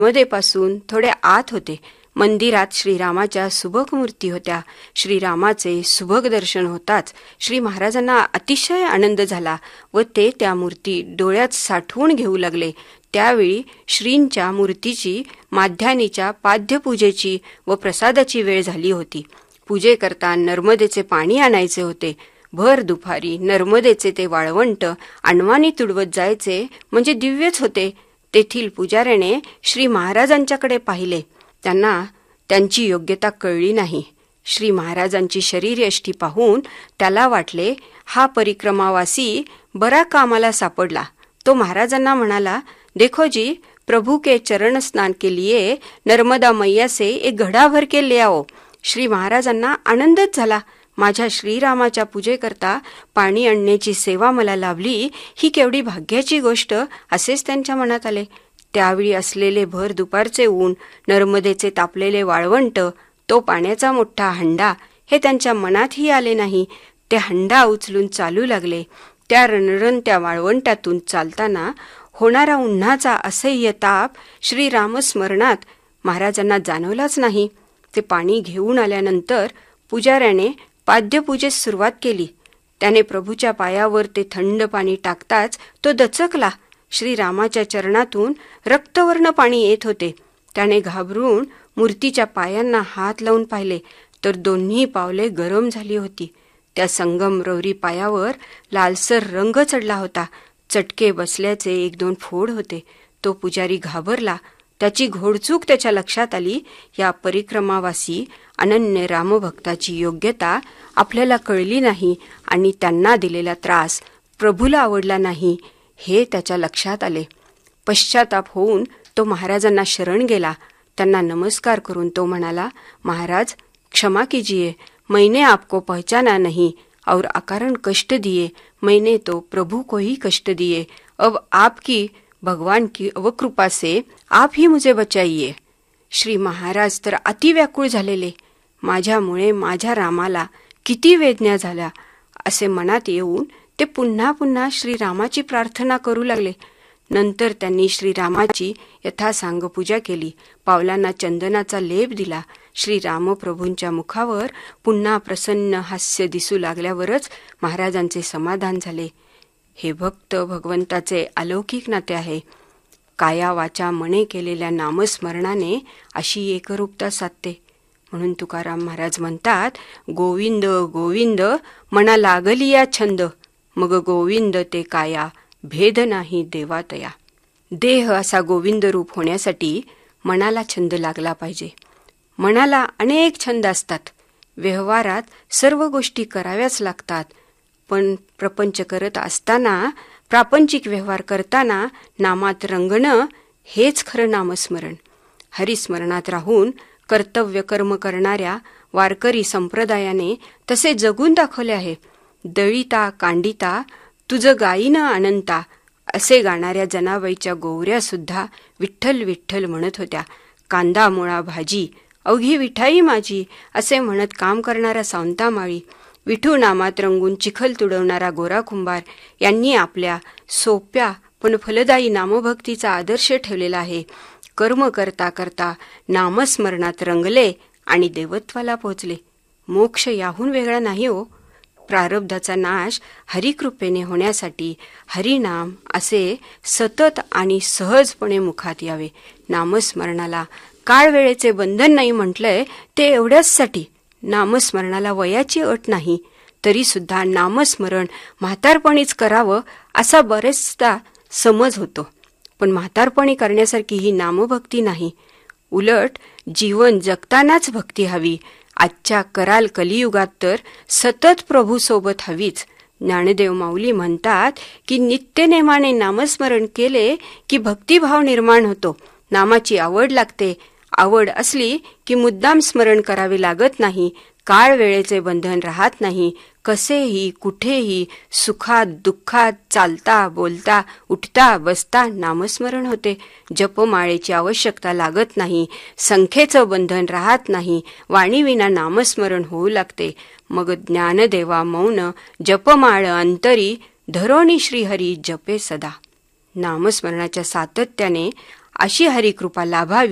नर्मदेपासून थोडे आत होते. मंदिरात श्रीरामाच्या सुबक मूर्ती होत्या. श्रीरामाचे सुबक दर्शन होताच श्री महाराजांना अतिशय आनंद झाला व ते त्या मूर्ती डोळ्यात साठवून घेऊ लागले. त्यावेळी श्रींच्या मूर्तीची माध्यानीच्या पाद्यपूजेची व प्रसादाची वेळ झाली होती. पूजेकरता नर्मदेचे पाणी आणायचे होते. भर दुपारी नर्मदेचे ते वाळवंट अण्वानी तुडवत जायचे म्हणजे दिव्यच होते. तेथील पुजाऱ्याने श्री महाराजांच्याकडे पाहिले. त्यांना त्यांची योग्यता कळली नाही. श्री महाराजांची शरीरयष्टी पाहून त्याला वाटले हा परिक्रमावासी बरा कामाला सापडला. तो महाराजांना म्हणाला, देखो जी, प्रभु के चरण स्नान के लिए नर्मदा मैया से एक घड़ा भर के ले आओ. श्री महाराजांना आनंदच झाला. माझ्या श्रीरामाच्या पूजेकरता पाणी आणण्याची सेवा मला लाभली, ही केवढी भाग्याची गोष्ट असेच त्यांच्या मनात आले. त्यावेळी असलेले भर दुपारचे ऊन, नर्मदेचे तापलेले वाळवंट, तो पाण्याचा मोठा हंडा हे त्यांच्या मनातही आले नाही. ते हंडा उचलून चालू लागले. त्या रणरणत्या वाळवंटातून चालताना होणारा उन्हाचा असह्य ताप श्रीरामस्मरणात महाराजांना जाणवलाच नाही. ते पाणी घेऊन आल्यानंतर पुजाऱ्याने पाद्यपूजेस सुरुवात केली. त्याने प्रभूच्या पायावर ते थंड पाणी टाकताच तो दचकला. श्रीरामाच्या चरणातून रक्तवर्ण पाणी येत होते. त्याने घाबरून मूर्तीच्या पायांना हात लावून पाहिले तर दोन्ही पावले गरम झाली होती. त्या संगमरवरी पायावर लालसर रंग चढला होता. चटके बसल्याचे 1-2 फोड होते. तो पुजारी घाबरला. त्याची घोडचूक त्याच्या लक्षात आली. या परिक्रमावासी अनन्य रामभक्ताची योग्यता आपल्याला कळली नाही आणि त्यांना दिलेला त्रास प्रभूला आवडला नाही हे त्याच्या लक्षात आले. पश्चाताप होऊन तो महाराजांना शरण गेला. त्यांना नमस्कार करून तो म्हणाला, महाराज क्षमा कीजिए, मैंने आपको पहचाना नहीं और अकारण कष्ट दिए. मैंने तो प्रभु को ही कष्ट दिए. अब आपकी भगवान की अवकृपा से आप ही मुझे बचाइए. श्री महाराज तर अतिव्याकुळ झालेले. माझ्यामुळे माझ्या रामाला किती वेदना झाल्या असे मनात येऊन ते पुन्हा पुन्हा श्रीरामाची प्रार्थना करू लागले. नंतर त्यांनी श्रीरामाची यथासांग पूजा केली. पावलांना चंदनाचा लेप दिला. श्रीरामप्रभूंच्या मुखावर पुन्हा प्रसन्न हास्य दिसू लागल्यावरच महाराजांचे समाधान झाले. हे भक्त भगवंताचे अलौकिक नाते आहे. काया वाचा मने केलेल्या नामस्मरणाने अशी एकरूपता साधते. म्हणून तुकाराम महाराज म्हणतात, गोविंद गोविंद मना लागलिया छंद, मग गोविंद ते काया भेद नाही देवातया. देह असा गोविंद रूप होण्यासाठी मनाला छंद लागला पाहिजे. मनाला अनेक छंद असतात. व्यवहारात सर्व गोष्टी कराव्याच लागतात. पण प्रपंच करत असताना, प्रापंचिक व्यवहार करताना नामात रंगणं हेच खरं नामस्मरण. हरिस्मरणात राहून कर्तव्य कर्म करणाऱ्या वारकरी संप्रदायाने तसे जगून दाखवले आहे. दळिता कांडिता तुझं गायीनं अनंता असे गाणाऱ्या जनाबाईच्या गोवऱ्या सुद्धा विठ्ठल विठ्ठल म्हणत होत्या. कांदा मुळा भाजी अवघी विठाई माझी असे म्हणत काम करणारा सावंतामाळी, विठू नामात रंगून चिखल तुडवणारा गोरा कुंभार यांनी आपल्या सोप्या पण फलदायी नामभक्तीचा आदर्श ठेवलेला आहे. कर्म करता करता नामस्मरणात रंगले आणि देवत्वाला पोहोचले. मोक्ष याहून वेगळा नाही हो. प्रारब्धाचा नाश हरिकृपेने होण्यासाठी हरिनाम असे सतत आणि सहजपणे मुखात यावे. नामस्मरणाला काळ वेळेचे बंधन नाही म्हटलंय ते एवढ्याचसाठी. नामस्मरणाला वयाची अट नाही. तरी सुद्धा नामस्मरण म्हातारपणीच करावं असा बरेचदा समज होतो. पण म्हातारपणी करण्यासारखी ही नामभक्ती नाही. उलट जीवन जगतानाच भक्ती हवी. आजच्या कराल कलियुगात तर सतत प्रभू सोबत हवीच. ज्ञानदेव माऊली म्हणतात की नित्यनेमाने नामस्मरण केले की भक्तिभाव निर्माण होतो. नामाची आवड लागते. आवड असली की मुद्दाम स्मरण करावे लागत नाही. काळ वेळेचे बंधन राहत नाही. कसेही कुठेही सुखात दुःखात चालता बोलता उठता बसता नामस्मरण होते. जपमाळेची आवश्यकता लागत नाही. संख्येचं बंधन राहत नाही. वाणीविना नामस्मरण होऊ लागते. मग ज्ञानदेवा मौन जपमाळ अंतरी धरोणी श्रीहरी जपे सदा. नामस्मरणाच्या सातत्याने अशी हरिकृपा लाभावी